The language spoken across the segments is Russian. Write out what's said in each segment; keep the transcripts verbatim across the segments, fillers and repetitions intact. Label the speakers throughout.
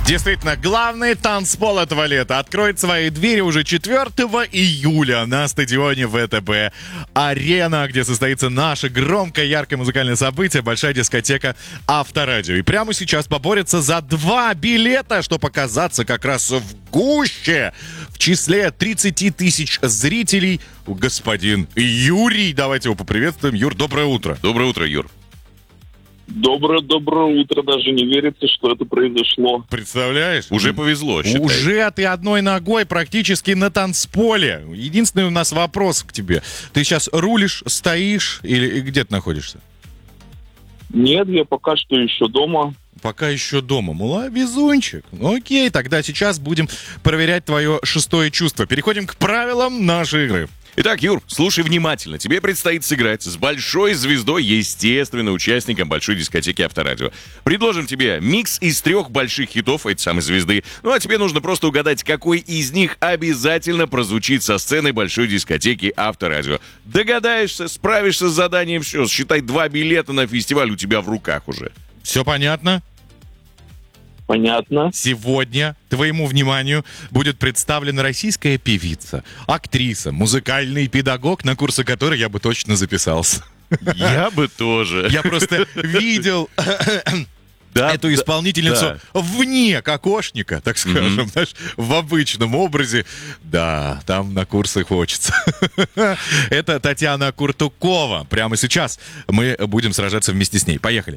Speaker 1: Действительно, главный танцпол этого лета откроет свои двери уже четвёртого июля на стадионе ВТБ Арена, где состоится наше громкое, яркое музыкальное событие, большая дискотека Авторадио. И прямо сейчас поборется за два билета, чтобы оказаться как раз в гуще. В числе тридцати тысяч зрителей господин Юрий. Давайте его поприветствуем. Юр, доброе утро.
Speaker 2: Доброе утро, Юр.
Speaker 3: Доброе-доброе утро. Даже не верится, что это произошло.
Speaker 1: Представляешь?
Speaker 2: Уже повезло, считай.
Speaker 1: Уже ты одной ногой практически на танцполе. Единственный у нас вопрос к тебе. Ты сейчас рулишь, стоишь или где ты находишься?
Speaker 3: Нет, я пока что еще дома.
Speaker 1: Пока еще дома. Мула, везунчик. Ну окей, тогда сейчас будем проверять твое шестое чувство. Переходим к правилам нашей игры.
Speaker 2: Итак, Юр, слушай внимательно. Тебе предстоит сыграть с большой звездой, естественно, участником большой дискотеки Авторадио. Предложим тебе микс из трех больших хитов этой самой звезды. Ну а тебе нужно просто угадать, какой из них обязательно прозвучит со сцены большой дискотеки Авторадио. Догадаешься, справишься с заданием, все, считай, два билета на фестиваль у тебя в руках уже.
Speaker 1: Все понятно?
Speaker 3: Понятно.
Speaker 1: Сегодня твоему вниманию будет представлена российская певица, актриса, музыкальный педагог, на курсы которой я бы точно записался.
Speaker 2: Я бы тоже.
Speaker 1: Я просто видел
Speaker 2: Да,
Speaker 1: эту
Speaker 2: да,
Speaker 1: исполнительницу
Speaker 2: да.
Speaker 1: вне кокошника, так скажем,
Speaker 2: Мгм.
Speaker 1: знаешь, в обычном образе. Да, там на курсы хочется. Это Татьяна Куртукова. Прямо сейчас мы будем сражаться вместе с ней. Поехали.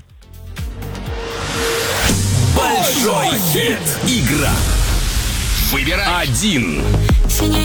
Speaker 4: Большой хит. Игра. Выбирай один.